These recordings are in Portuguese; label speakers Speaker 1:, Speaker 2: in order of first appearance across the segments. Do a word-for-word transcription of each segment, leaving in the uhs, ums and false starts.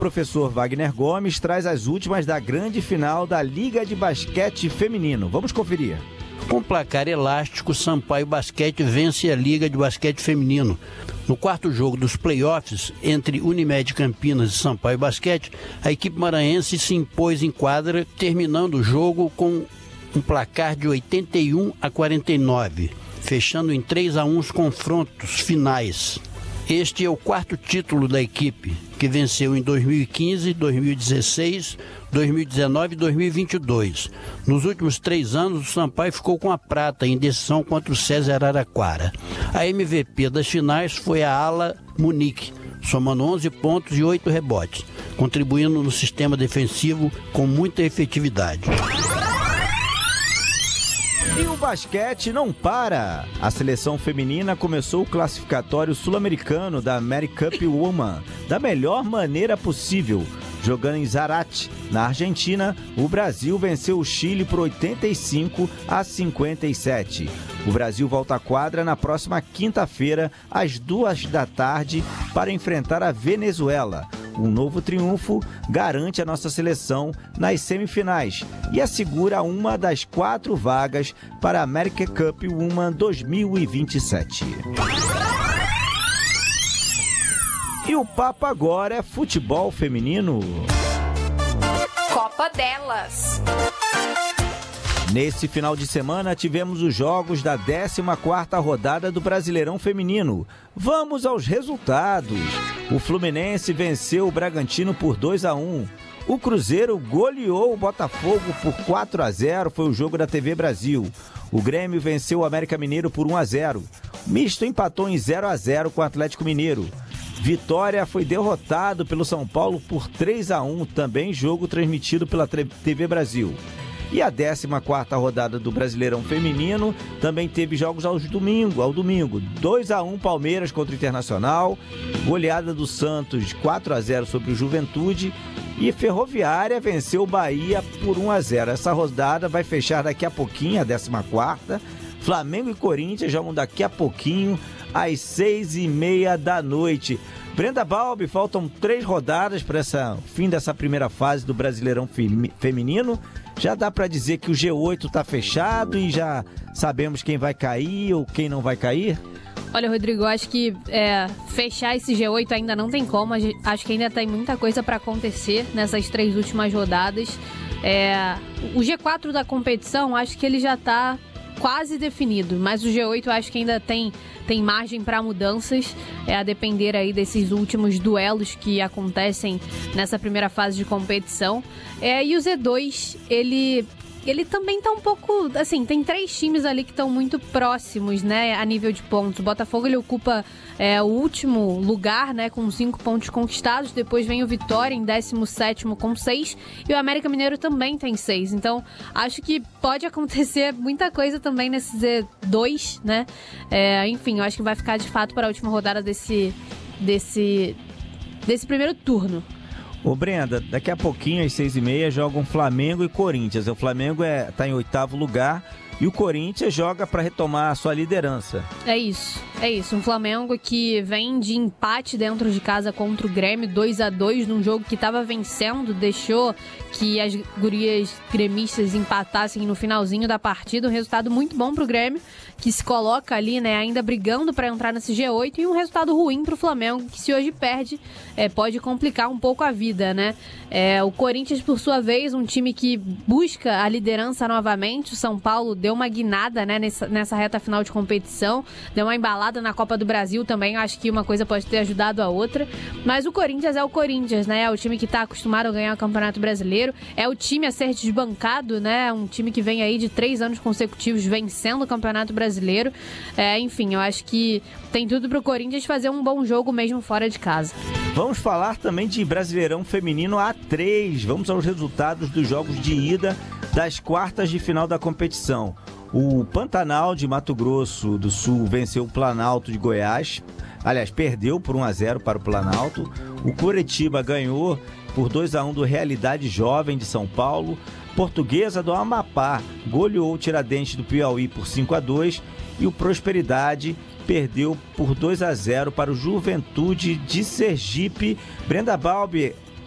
Speaker 1: professor Wagner Gomes traz as últimas da grande final da Liga de Basquete Feminino. Vamos conferir.
Speaker 2: Com placar elástico, Sampaio Basquete vence a Liga de Basquete Feminino. No quarto jogo dos playoffs entre Unimed Campinas e Sampaio Basquete, a equipe maranhense se impôs em quadra, terminando o jogo com um placar de oitenta e um a quarenta e nove, fechando em três a um os confrontos finais. Este é o quarto título da equipe, que venceu em dois mil e quinze, dois mil e dezesseis, dois mil e dezenove e dois mil e vinte e dois. Nos últimos três anos, o Sampaio ficou com a prata em decisão contra o César Araraquara. A M V P das finais foi a Ala Munique, somando onze pontos e oito rebotes, contribuindo no sistema defensivo com muita efetividade.
Speaker 1: E o basquete não para. A seleção feminina começou o classificatório sul-americano da America Cup Women da melhor maneira possível. Jogando em Zárate, na Argentina, o Brasil venceu o Chile por oitenta e cinco a cinquenta e sete. O Brasil volta à quadra na próxima quinta-feira, às duas da tarde, para enfrentar a Venezuela. Um novo triunfo garante a nossa seleção nas semifinais e assegura uma das quatro vagas para a America Cup Women dois mil e vinte e sete. E o papo agora é futebol feminino.
Speaker 3: Copa delas.
Speaker 1: Nesse final de semana tivemos os jogos da décima quarta rodada do Brasileirão Feminino. Vamos aos resultados. O Fluminense venceu o Bragantino por dois a um. O Cruzeiro goleou o Botafogo por quatro a zero, foi o jogo da T V Brasil. O Grêmio venceu o América Mineiro por um a zero. O Misto empatou em zero a zero com o Atlético Mineiro. Vitória foi derrotado pelo São Paulo por três a um, também jogo transmitido pela T V Brasil. E a décima quarta rodada do Brasileirão Feminino também teve jogos aos domingo, ao domingo. dois a um Palmeiras contra o Internacional, goleada do Santos quatro a zero sobre o Juventude e Ferroviária venceu o Bahia por um a zero. Essa rodada vai fechar daqui a pouquinho, a décima quarta. Flamengo e Corinthians jogam daqui a pouquinho, às seis e meia da noite. Brenda Balbi, faltam três rodadas para essa fim dessa primeira fase do Brasileirão Feminino. Já dá para dizer que o G oito está fechado e já sabemos quem vai cair ou quem não vai cair?
Speaker 4: Olha, Rodrigo, acho que é, fechar esse G oito ainda não tem como. Acho que ainda tem muita coisa para acontecer nessas três últimas rodadas. É, o G quatro da competição, acho que ele já está quase definido, mas o G oito eu acho que ainda tem, tem margem para mudanças, é, a depender aí desses últimos duelos que acontecem nessa primeira fase de competição. É, e o Z dois, ele... Ele também tá um pouco, assim, tem três times ali que estão muito próximos, né, a nível de pontos. O Botafogo, ele ocupa é, o último lugar, né, com cinco pontos conquistados. Depois vem o Vitória em décimo sétimo com seis. E o América Mineiro também tem seis. Então, acho que pode acontecer muita coisa também nesse Z dois, né. É, enfim, eu acho que vai ficar de fato para a última rodada desse, desse, desse primeiro turno.
Speaker 1: Ô Brenda, daqui a pouquinho, às seis e meia, jogam Flamengo e Corinthians. O Flamengo é, tá em oitavo lugar e o Corinthians joga para retomar a sua liderança.
Speaker 4: É isso, é isso. Um Flamengo que vem de empate dentro de casa contra o Grêmio, dois a dois, num jogo que estava vencendo, deixou que as gurias gremistas empatassem no finalzinho da partida. Um resultado muito bom pro Grêmio, que se coloca ali, né, ainda brigando para entrar nesse G oito, e um resultado ruim pro Flamengo, que se hoje perde, é, pode complicar um pouco a vida, né? É, o Corinthians, por sua vez, um time que busca a liderança novamente. O São Paulo deu uma guinada, né, nessa, nessa reta final de competição, deu uma embalada na Copa do Brasil também. Acho que uma coisa pode ter ajudado a outra, mas o Corinthians é o Corinthians, né? É o time que está acostumado a ganhar o Campeonato Brasileiro, é o time a ser desbancado, né? Um time que vem aí de três anos consecutivos vencendo o Campeonato Brasileiro. É, enfim, eu acho que tem tudo pro Corinthians fazer um bom jogo mesmo fora de casa.
Speaker 1: Vamos falar também de Brasileirão Feminino A três. Vamos aos resultados dos jogos de ida das quartas de final da competição. O Pantanal de Mato Grosso do Sul venceu o Planalto de Goiás. Aliás, perdeu por um a zero para o Planalto. O Curitiba ganhou por dois a um do Realidade Jovem de São Paulo. Portuguesa do Amapá goleou o Tiradentes do Piauí por cinco a dois. E o Prosperidade perdeu por dois a zero para o Juventude de Sergipe. Brenda Balbi,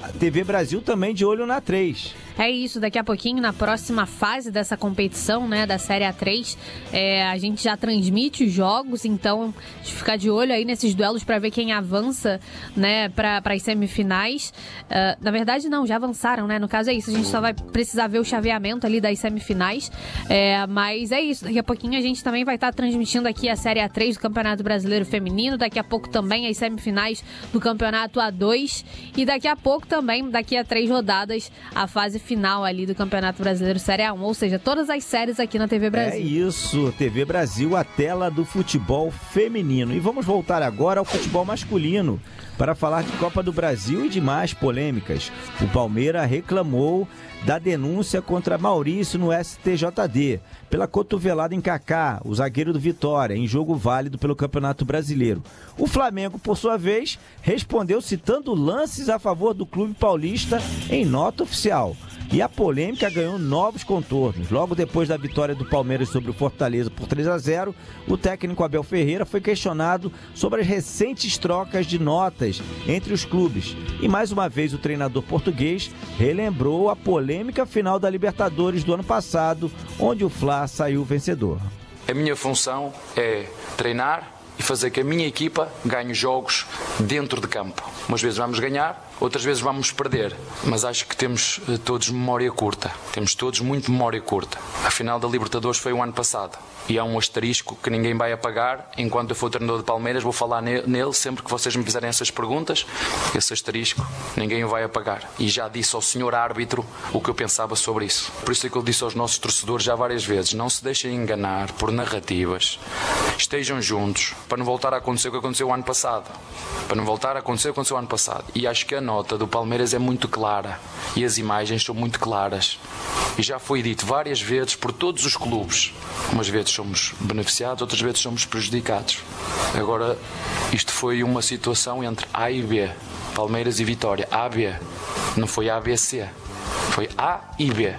Speaker 1: a T V Brasil também de olho na três.
Speaker 4: É isso, daqui a pouquinho, na próxima fase dessa competição, né, da Série A três, é, a gente já transmite os jogos, então a gente fica de olho aí nesses duelos para ver quem avança, né, para as semifinais. Uh, na verdade, não, já avançaram, né? No caso é isso, a gente só vai precisar ver o chaveamento ali das semifinais, é, mas é isso, daqui a pouquinho a gente também vai estar transmitindo aqui a Série A três do Campeonato Brasileiro Feminino, daqui a pouco também as semifinais do Campeonato A dois e daqui a pouco também, daqui a três rodadas, a fase final ali do Campeonato Brasileiro Série A um, ou seja, todas as séries aqui na T V Brasil.
Speaker 1: É isso, T V Brasil, a tela do futebol feminino. E vamos voltar agora ao futebol masculino para falar de Copa do Brasil e de mais polêmicas. O Palmeiras reclamou da denúncia contra Maurício no S T J D pela cotovelada em Kaká, o zagueiro do Vitória, em jogo válido pelo Campeonato Brasileiro. O Flamengo, por sua vez, respondeu citando lances a favor do clube paulista em nota oficial. E a polêmica ganhou novos contornos. Logo depois da vitória do Palmeiras sobre o Fortaleza por três a zero, o técnico Abel Ferreira foi questionado sobre as recentes trocas de notas entre os clubes. E mais uma vez o treinador português relembrou a polêmica final da Libertadores do ano passado, onde o Fla saiu vencedor.
Speaker 3: A minha função é treinar e fazer que a minha equipa ganhe jogos dentro de campo. Umas vezes vamos ganhar, outras vezes vamos perder, mas acho que temos todos memória curta, temos todos muito memória curta. A final da Libertadores foi o ano passado e há um asterisco que ninguém vai apagar. Enquanto eu for treinador de Palmeiras, vou falar nele sempre que vocês me fizerem essas perguntas. Esse asterisco ninguém o vai apagar, e já disse ao senhor árbitro o que eu pensava sobre isso. Por isso é que eu disse aos nossos torcedores já várias vezes: não se deixem enganar por narrativas, estejam juntos para não voltar a acontecer o que aconteceu o ano passado, para não voltar a acontecer o que aconteceu o ano passado. E acho que a nota do Palmeiras é muito clara e as imagens são muito claras, e já foi dito várias vezes por todos os clubes. Umas vezes somos beneficiados, outras vezes somos prejudicados. Agora, isto foi uma situação entre A e B, Palmeiras e Vitória. A B, não foi A B C, foi A e B.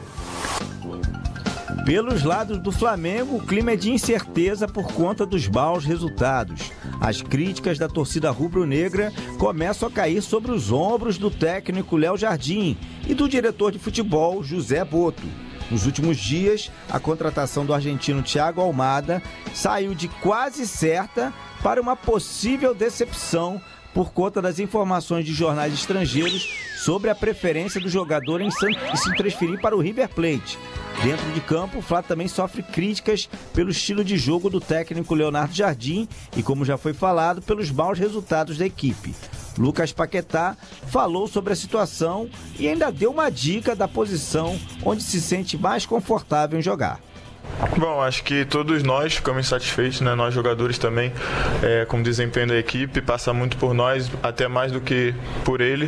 Speaker 1: Pelos lados do Flamengo, o clima é de incerteza por conta dos maus resultados. As críticas da torcida rubro-negra começam a cair sobre os ombros do técnico Léo Jardim e do diretor de futebol José Boto. Nos últimos dias, a contratação do argentino Thiago Almada saiu de quase certa para uma possível decepção por conta das informações de jornais estrangeiros sobre a preferência do jogador em se transferir para o River Plate. Dentro de campo, o Fla também sofre críticas pelo estilo de jogo do técnico Leonardo Jardim e, como já foi falado, pelos maus resultados da equipe. Lucas Paquetá falou sobre a situação e ainda deu uma dica da posição onde se sente mais confortável em jogar.
Speaker 5: Bom, acho que todos nós ficamos satisfeitos, né? Nós jogadores também, é, com o desempenho da equipe, passa muito por nós, até mais do que por ele,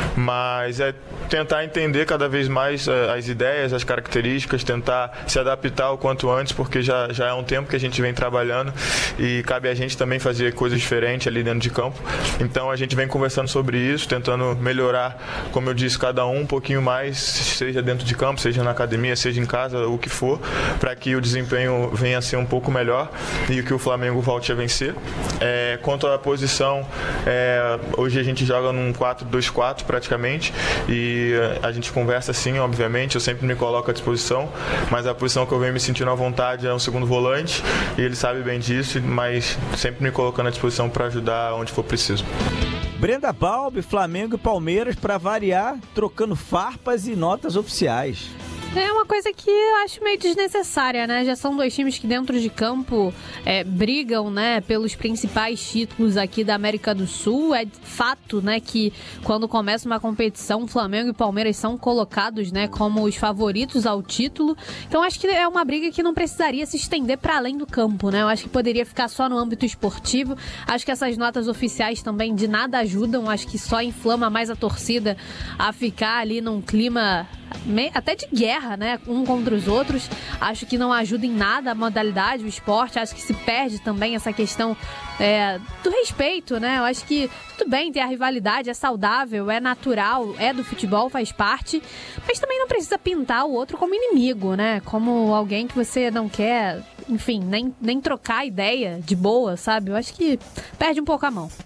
Speaker 5: mas é tentar entender cada vez mais é, as ideias, as características, tentar se adaptar o quanto antes, porque já, já é um tempo que a gente vem trabalhando e cabe a gente também fazer coisas diferentes ali dentro de campo. Então a gente vem conversando sobre isso, tentando melhorar, como eu disse, cada um um pouquinho mais, seja dentro de campo, seja na academia, seja em casa, o que for, para que o desempenho venha a ser um pouco melhor e que o Flamengo volte a vencer. É, quanto à posição, é, hoje a gente joga num quatro dois quatro praticamente e a gente conversa sim, obviamente, eu sempre me coloco à disposição, mas a posição que eu venho me sentindo à vontade é um segundo volante e ele sabe bem disso, mas sempre me colocando à disposição para ajudar onde for preciso.
Speaker 1: Brenda Balbi, Flamengo e Palmeiras, para variar, trocando farpas e notas oficiais.
Speaker 4: É uma coisa que eu acho meio desnecessária, né? Já são dois times que dentro de campo é, brigam, né, pelos principais títulos aqui da América do Sul. É fato, né, que quando começa uma competição, Flamengo e Palmeiras são colocados, né, como os favoritos ao título. Então acho que é uma briga que não precisaria se estender para além do campo, né? Eu acho que poderia ficar só no âmbito esportivo. Acho que essas notas oficiais também de nada ajudam. Acho que só inflama mais a torcida a ficar ali num clima até de guerra, né, um contra os outros. Acho que não ajuda em nada a modalidade, o esporte. Acho que se perde também essa questão é, do respeito, né? Eu acho que tudo bem ter a rivalidade, é saudável, é natural, é do futebol, faz parte, mas também não precisa pintar o outro como inimigo, né? Como alguém que você não quer, enfim, nem, nem trocar ideia de boa, sabe? Eu acho que perde um pouco a mão.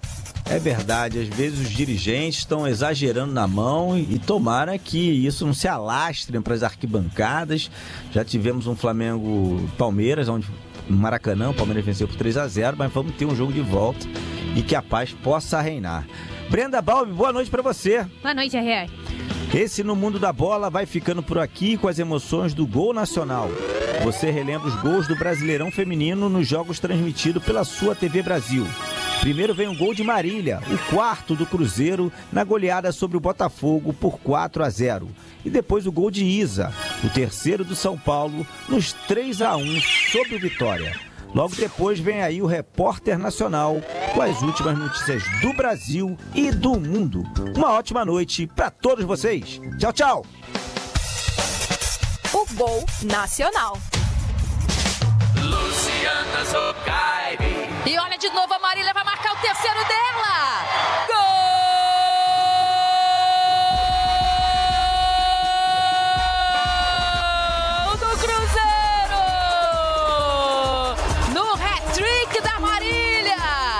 Speaker 1: É verdade, às vezes os dirigentes estão exagerando na mão e, e tomara que isso não se alastre para as arquibancadas. Já tivemos um Flamengo-Palmeiras, onde no Maracanã o Palmeiras venceu por três a zero, mas vamos ter um jogo de volta e que a paz possa reinar. Brenda Balbi, boa noite para você.
Speaker 4: Boa noite, R R.
Speaker 1: Esse No Mundo da Bola vai ficando por aqui com as emoções do Gol Nacional. Você relembra os gols do Brasileirão Feminino nos jogos transmitidos pela sua T V Brasil. Primeiro vem o gol de Marília, o quarto do Cruzeiro na goleada sobre o Botafogo por quatro a zero. E depois o gol de Isa, o terceiro do São Paulo, nos três a um sobre o Vitória. Logo depois vem aí o Repórter Nacional com as últimas notícias do Brasil e do mundo. Uma ótima noite para todos vocês. Tchau, tchau.
Speaker 6: O Gol Nacional.
Speaker 7: Luciana Zocaib.
Speaker 6: E olha de novo, a Marília vai marcar o terceiro dela. Gol do Cruzeiro! No hat-trick da Marília.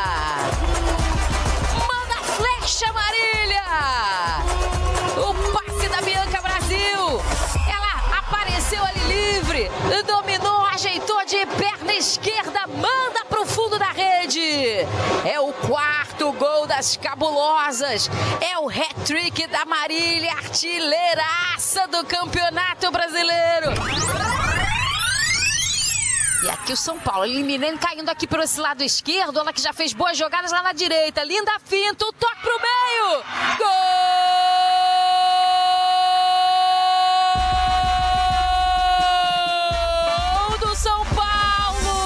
Speaker 6: Manda flecha, Marília. O passe da Bianca Brasil. Ela apareceu ali livre, dominou, ajeitou de perna esquerda, manda pro fundo da rede. É o quarto gol das cabulosas. É o hat-trick da Marília, artilheiraça do Campeonato Brasileiro. E aqui o São Paulo eliminando, caindo aqui por esse lado esquerdo. Ela que já fez boas jogadas lá na direita. Linda finta, o toque pro meio. Gol do São Paulo.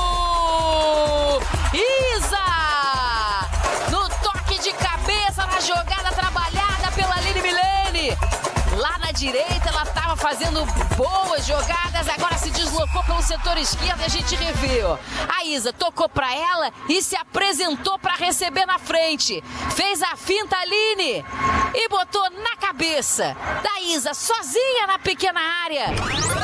Speaker 6: Isa, no toque de cabeça, na jogada trabalhada pela Aline Milene. Lá na direita ela estava fazendo boas jogadas, agora se deslocou pelo setor esquerdo e a gente reviu. A Isa tocou para ela e se apresentou para receber na frente. Fez a finta Aline e botou na cabeça da Isa, sozinha na pequena área.